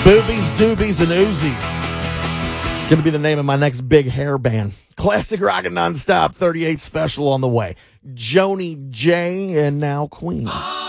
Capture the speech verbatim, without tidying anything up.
Boobies, doobies, and Uzis. It's going to be the name of my next big hair band. Classic Rockin' Nonstop thirty-eight special on the way. Joni J and now Queen.